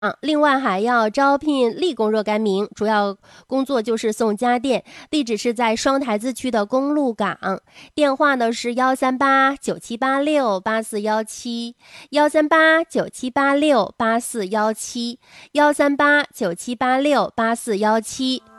另外还要招聘力工若干名，主要工作就是送家电，地址是在双台子区的公路港，电话呢是138978684171389786841713897868417。